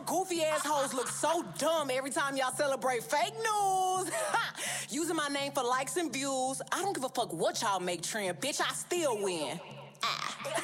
goofy assholes look so dumb every time y'all celebrate fake news. Using my name for likes and views. I don't give a fuck what y'all make trend, bitch. I still win.